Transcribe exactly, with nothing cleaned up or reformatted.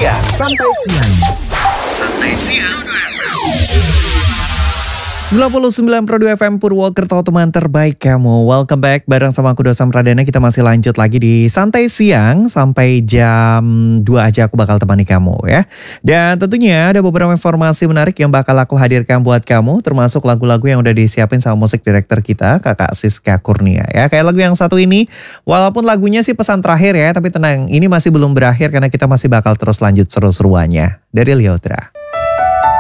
siang. Santai siang. Santai siang. sembilan puluh sembilan koma dua F M Purwokerto, teman terbaik kamu. Welcome back bareng sama aku Dosam Pradana. Kita masih lanjut lagi di Santai Siang sampai jam dua aja aku bakal temani kamu ya. Dan tentunya ada beberapa informasi menarik yang bakal aku hadirkan buat kamu, termasuk lagu-lagu yang udah disiapin sama musik director kita, Kakak Siska Kurnia ya. Kayak lagu yang satu ini, walaupun lagunya sih pesan terakhir ya, tapi tenang, ini masih belum berakhir karena kita masih bakal terus lanjut seru-seruannya. Dari Liodra.